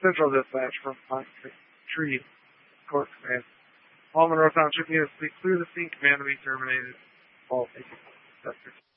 Central Dispatch from Pine Tree Court Command. All Monroe Township units, please clear the scene. Command to be terminated. All taken.